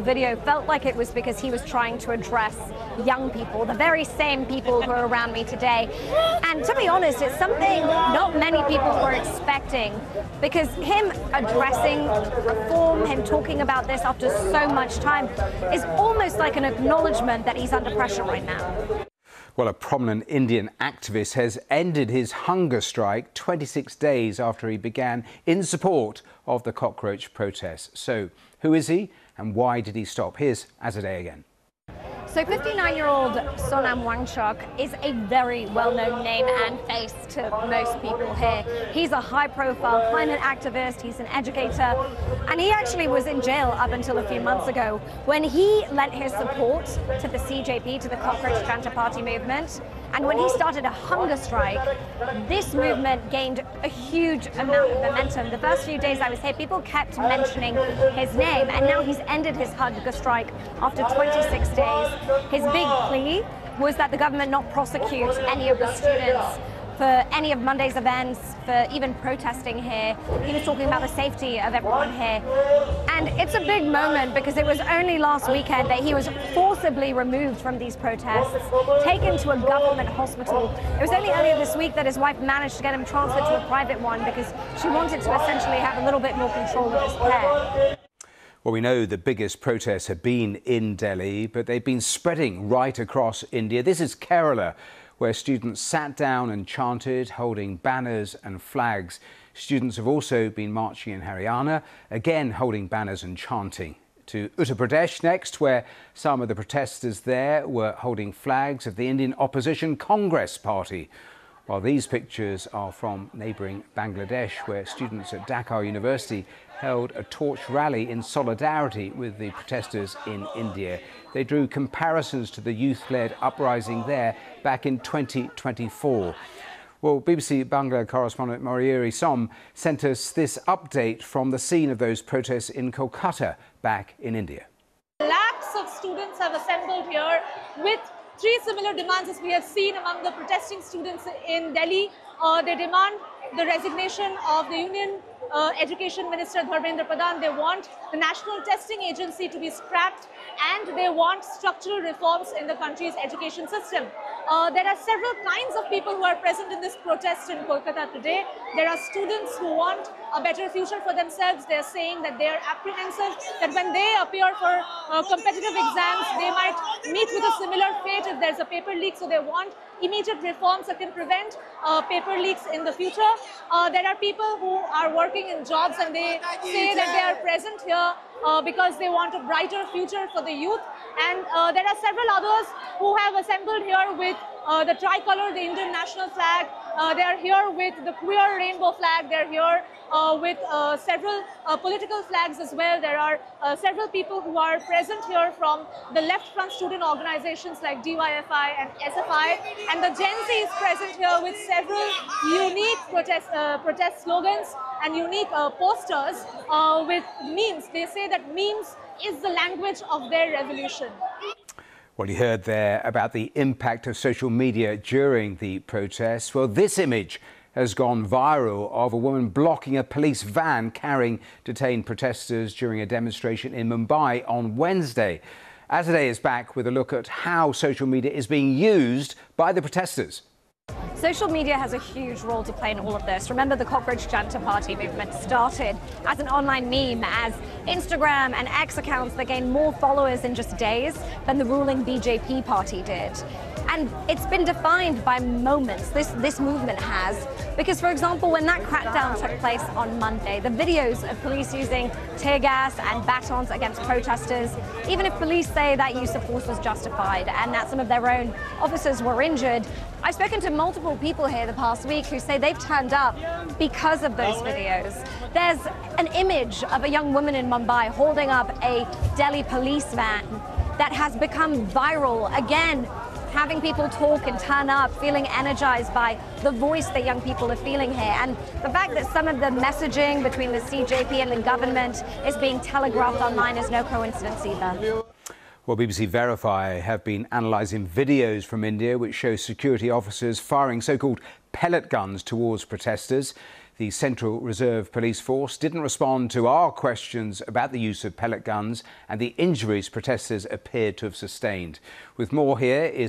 video felt like it was because he was trying to address young people, the very same people who are around me today. And to be honest, it's something not many people were expecting, because him addressing reform, him talking about this after so much time, is almost like an acknowledgement that he's under pressure right now. Well, a prominent Indian activist has ended his hunger strike 26 days after he began in support of the cockroach protests. So, who is he and why did he stop? Here's Azadeh again. So 59-year-old Sonam Wangchuk is a very well-known name and face to most people here. He's a high-profile climate activist, he's an educator, and he actually was in jail up until a few months ago when he lent his support to the CJP, to the Cockroach Janta Party movement. And when he started a hunger strike, this movement gained a huge amount of momentum. The first few days I was here, people kept mentioning his name, and now he's ended his hunger strike after 26 days. His big plea was that the government not prosecute any of the students for any of Monday's events, for even protesting here. He was talking about the safety of everyone here. And it's a big moment because it was only last weekend that he was forcibly removed from these protests, taken to a government hospital. It was only earlier this week that his wife managed to get him transferred to a private one because she wanted to essentially have a little bit more control of his care. Well, we know the biggest protests have been in Delhi, but they've been spreading right across India. This is Kerala, where students sat down and chanted, holding banners and flags. Students have also been marching in Haryana, again holding banners and chanting. To Uttar Pradesh next, where some of the protesters there were holding flags of the Indian Opposition Congress Party. While these pictures are from neighbouring Bangladesh, where students at Dhaka University held a torch rally in solidarity with the protesters in India. They drew comparisons to the youth-led uprising there back in 2024. Well, BBC Bangla correspondent Moriyuri Som sent us this update from the scene of those protests in Kolkata back in India. Lakhs of students have assembled here with three similar demands as we have seen among the protesting students in Delhi. They demand the resignation of the Union Education Minister Dharmendra Pradhan. They want the National Testing Agency to be scrapped, and they want structural reforms in the country's education system. There are several kinds of people who are present in this protest in Kolkata today. There are students who want a better future for themselves. They're saying that they are apprehensive that when they appear for competitive exams, they might meet with a similar fate if there's a paper leak. So they want immediate reforms that can prevent paper leaks in the future. There are people who are working in jobs and they say that they are present here because they want a brighter future for the youth. And there are several others who have assembled here with the tricolor, the Indian national flag. They are here with the queer rainbow flag. They're here with several political flags as well. There are several people who are present here from the left front student organizations like DYFI and SFI. And the Gen Z is present here with several unique protest slogans and unique posters with memes. They say that memes is the language of their revolution. Well, you heard there about the impact of social media during the protests. Well, this image has gone viral of a woman blocking a police van carrying detained protesters during a demonstration in Mumbai on Wednesday. Azadeh is back with a look at how social media is being used by the protesters. Social media has a huge role to play in all of this. Remember, the Cockroach Janta Party movement started as an online meme, as Instagram and X accounts that gained more followers in just days than the ruling BJP party did. And it's been defined by moments, this movement has, because, for example, when that crackdown took place on Monday, the videos of police using tear gas and batons against protesters, even if police say that use of force was justified and that some of their own officers were injured, I've spoken to multiple people here the past week who say they've turned up because of those videos. There's an image of a young woman in Mumbai holding up a Delhi police van that has become viral, again, having people talk and turn up, feeling energized by the voice that young people are feeling here. And the fact that some of the messaging between the CJP and the government is being telegraphed online is no coincidence either. Well, BBC Verify have been analysing videos from India which show security officers firing so-called pellet guns towards protesters. The Central Reserve Police Force didn't respond to our questions about the use of pellet guns and the injuries protesters appeared to have sustained. With more, here is